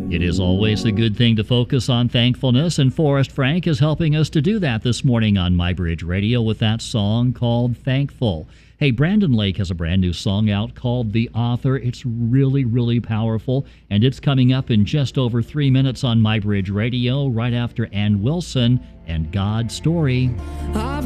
It is always a good thing to focus on thankfulness, and Forrest Frank is helping us to do that this morning on MyBridge Radio with that song called Thankful. Hey, Brandon Lake has a brand new song out called The Author. It's really, really powerful, and it's coming up in just over 3 minutes on MyBridge Radio right after Ann Wilson and God's Story.